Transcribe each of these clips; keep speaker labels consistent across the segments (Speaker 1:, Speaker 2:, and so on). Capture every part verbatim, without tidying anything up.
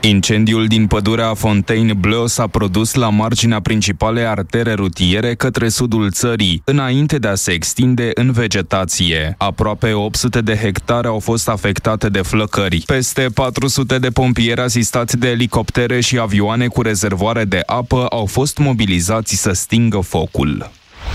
Speaker 1: Incendiul din pădurea Fontainebleau s-a produs la marginea principalei artere rutiere către sudul țării, înainte de a se extinde în vegetație. Aproape opt sute de hectare au fost afectate de flăcări. Peste patru sute de pompieri asistați de elicoptere și avioane cu rezervoare de apă au fost mobilizați să stingă focul.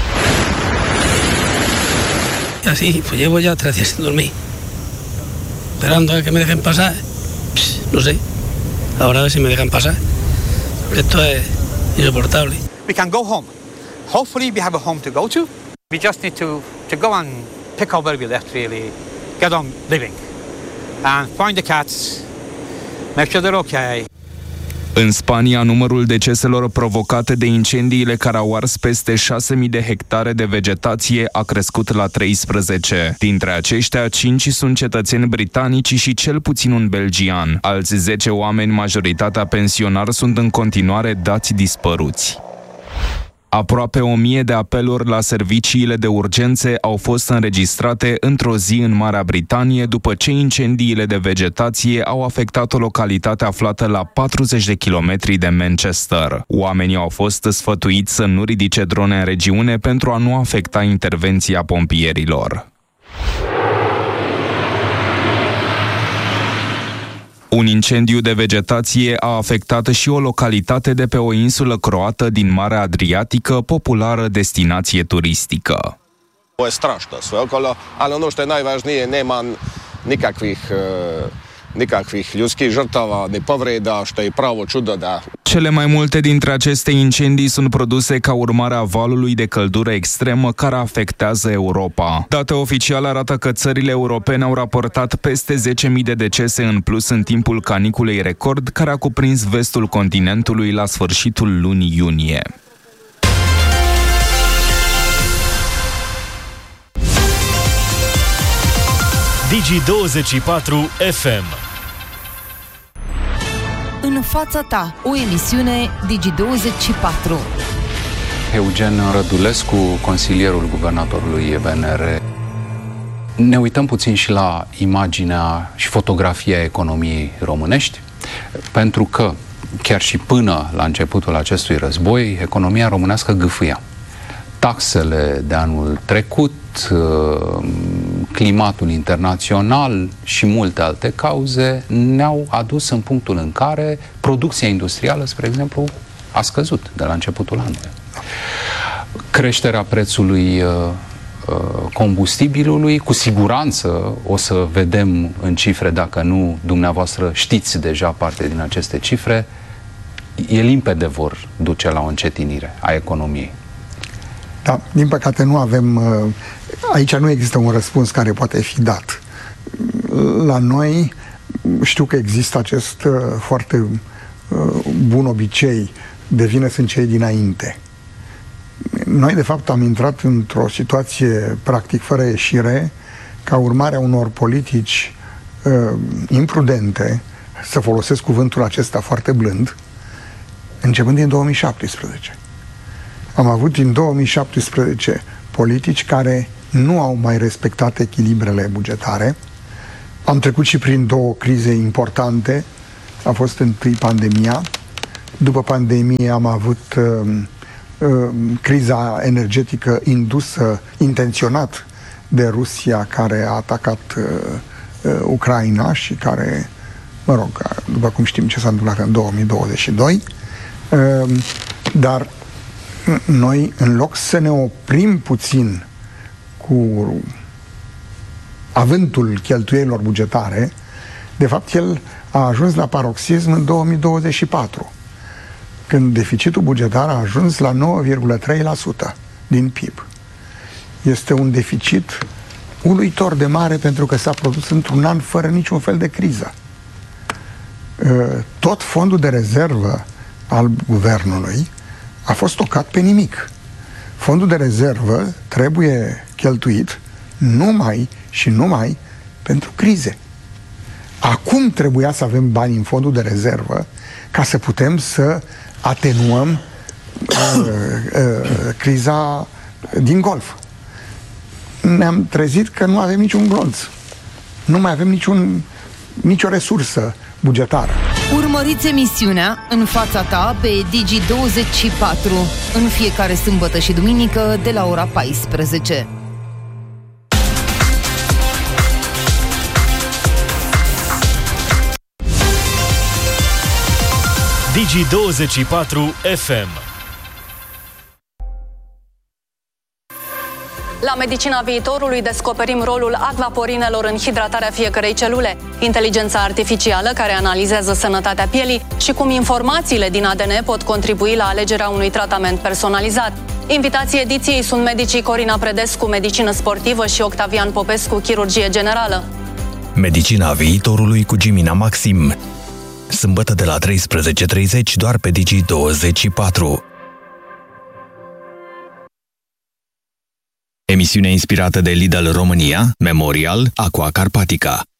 Speaker 2: Y así, pues llevo ya tres días sin dormir, esperando a que me dejen pasar. Pss, no sé, ahora a ver si me dejan pasar. Esto es insoportable.
Speaker 3: We can go home. Hopefully we have a home to go to. We just need to, to go and pick up where we left, really. Get on living. And find the cats. Make sure they're okay.
Speaker 1: În Spania, numărul deceselor provocate de incendiile care au ars peste șase mii de hectare de vegetație a crescut la treisprezece. Dintre aceștia, cinci sunt cetățeni britanici și cel puțin un belgian. Alți zece oameni, majoritatea pensionari, sunt în continuare dați dispăruți. Aproape o mie de apeluri la serviciile de urgențe au fost înregistrate într-o zi în Marea Britanie după ce incendiile de vegetație au afectat o localitate aflată la patruzeci de kilometri de Manchester. Oamenii au fost sfătuiți să nu ridice drone în regiune pentru a nu afecta intervenția pompierilor. Un incendiu de vegetație a afectat și o localitate de pe o insulă croată din Marea Adriatică, populară destinație turistică.
Speaker 4: To je strašno sve okolo, ali ono što je najvažnije, nema nikakvih nikakvih ljudskih žrtava ni povreda, što je pravo čudo da.
Speaker 1: Cele mai multe dintre aceste incendii sunt produse ca urmare a valului de căldură extremă care afectează Europa. Date oficiale arată că țările europene au raportat peste zece mii de decese în plus în timpul caniculei record care a cuprins vestul continentului la sfârșitul lunii iunie.
Speaker 5: Digi douăzeci și patru F M.
Speaker 6: În fața ta, o emisiune Digi douăzeci și patru.
Speaker 7: Eugen Rădulescu, consilierul guvernatorului E B N R. Ne uităm puțin și la imaginea și fotografia economiei românești, pentru că chiar și până la începutul acestui război, economia românească gâfâia. Taxele de anul trecut, climatul internațional și multe alte cauze ne-au adus în punctul în care producția industrială, spre exemplu, a scăzut de la începutul anului. Creșterea prețului combustibilului, cu siguranță o să vedem în cifre, dacă nu dumneavoastră știți deja parte din aceste cifre, e limpede vor duce la o încetinire a economiei.
Speaker 8: Da, din păcate nu avem, aici nu există un răspuns care poate fi dat. La noi știu că există acest foarte bun obicei, de vină sunt cei dinainte. Noi de fapt am intrat într-o situație practic fără ieșire ca urmare a unor politici uh, imprudente, să folosesc cuvântul acesta foarte blând, începând din două mii șaptesprezece. Am avut din două mii șaptesprezece politici care nu au mai respectat echilibrele bugetare. Am trecut și prin două crize importante. A fost întâi pandemia. După pandemie am avut uh, uh, criza energetică indusă, intenționat de Rusia, care a atacat uh, uh, Ucraina și care, mă rog, după cum știm ce s-a întâmplat în două mii douăzeci și doi. Uh, dar noi, în loc să ne oprim puțin cu avântul cheltuielilor bugetare, de fapt el a ajuns la paroxism în două mii douăzeci și patru, când deficitul bugetar a ajuns la nouă virgulă trei la sută din P I B. Este un deficit uluitor de mare pentru că s-a produs într-un an fără niciun fel de criză. Tot fondul de rezervă al guvernului a fost tocat pe nimic. Fondul de rezervă trebuie cheltuit numai și numai pentru crize. Acum trebuia să avem bani în fondul de rezervă ca să putem să atenuăm uh, uh, criza din Golf. Ne-am trezit că nu avem niciun glonț. Nu mai avem niciun, nicio resursă bugetară.
Speaker 6: Urmăriți emisiunea În fața ta pe Digi douăzeci și patru în fiecare sâmbătă și duminică de la ora paisprezece.
Speaker 5: Digi douăzeci și patru F M.
Speaker 9: La Medicina Viitorului descoperim rolul acvaporinelor în hidratarea fiecărei celule, inteligența artificială care analizează sănătatea pielii și cum informațiile din A D N pot contribui la alegerea unui tratament personalizat. Invitații ediției sunt medicii Corina Predescu, medicină sportivă, și Octavian Popescu, chirurgie generală.
Speaker 10: Medicina Viitorului cu Gimina Maxim. Sâmbătă de la treisprezece și treizeci doar pe Digi douăzeci și patru. Emisiune inspirată de Lidl România, Memorial, Aqua Carpatica.